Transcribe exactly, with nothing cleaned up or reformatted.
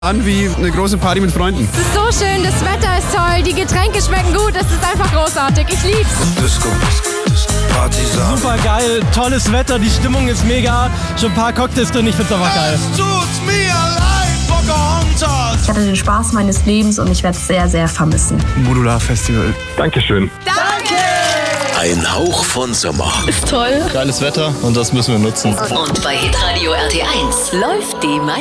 An wie eine große Party mit Freunden. Es ist so schön, das Wetter ist toll, die Getränke schmecken gut, es ist einfach großartig, ich lieb's. Disco, Partisan. Super geil, tolles Wetter, die Stimmung ist mega, schon ein paar Cocktails drin, ich find's einfach geil. Es tut mir leid, Pocahontas. Ich hatte den Spaß meines Lebens und ich werde es sehr, sehr vermissen. Modular Festival. Dankeschön. Danke! Ein Hauch von Sommer. Ist toll. Geiles Wetter und das müssen wir nutzen. Und bei Hitradio R T eins läuft die